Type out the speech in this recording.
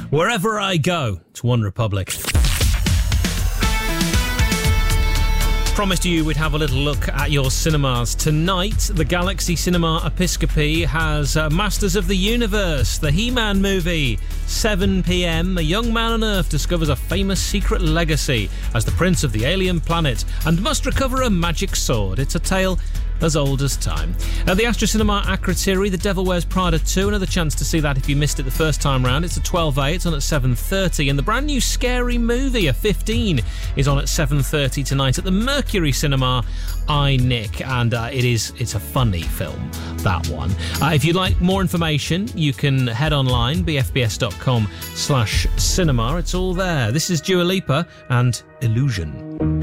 Wherever I go, it's One Republic. Promised you we'd have a little look at your cinemas tonight. The Galaxy Cinema Episcopi has Masters of the Universe, the He-Man movie. 7 p.m, a young man on Earth discovers a famous secret legacy as the prince of the alien planet and must recover a magic sword. It's a tale as old as time. At the Astra Cinema Akrotiri, The Devil Wears Prada 2, another chance to see that if you missed it the first time round. It's at 12A, it's on at 7:30, and the brand new Scary Movie, a 15, is on at 7:30 tonight at the Mercury Cinema, I, Nick, and it's a funny film, that one. If you'd like more information, you can head online, bfbs.com/cinema, it's all there. This is Dua Lipa and Illusion.